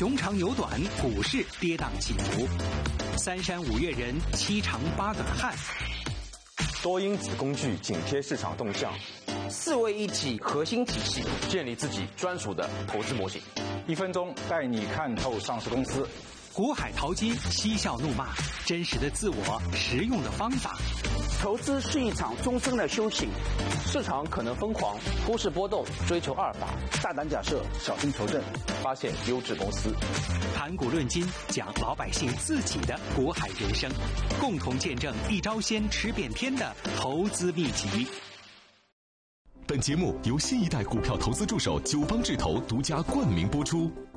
熊长牛短，股市跌宕起伏。三山五岳人，七长八短汉。 多因子工具紧贴市场动向 ，4位一体核心体系， 建立自己专属的投资模型。 1分钟带你看透上市公司。 股海淘金，嬉笑怒骂，真实的自我，实用的方法。 投资是一场终身的修行， 市场可能疯狂，股市波动，追求阿尔法， 大胆假设，小心求证， 发现优质公司。 谈股论金，讲老百姓自己的股海人生，共同见证一招鲜吃遍天的投资秘籍。 本节目由新一代股票投资助手九方智投独家冠名播出。